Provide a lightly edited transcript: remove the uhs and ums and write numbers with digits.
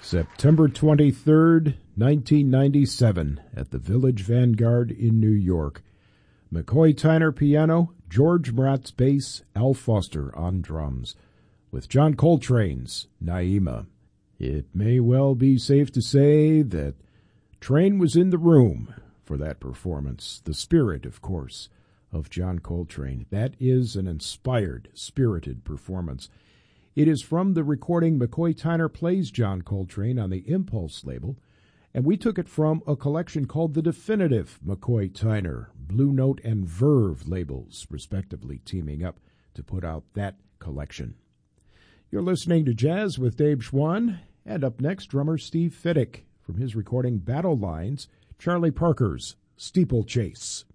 September 23rd, 1997, at the Village Vanguard in New York. McCoy Tyner piano, George Maratz bass, Al Foster on drums, with John Coltrane's Naima. It may well be safe to say that Train was in the room for that performance. The spirit, of course, of John Coltrane. That is an inspired, spirited performance. It is from the recording McCoy Tyner Plays John Coltrane on the Impulse label, and we took it from a collection called The Definitive McCoy Tyner, Blue Note and Verve labels, respectively, teaming up to put out that collection. You're listening to Jazz with Dave Schwann, and up next, drummer Steve Fiddick from his recording Battle Lines, Charlie Parker's Steeplechase.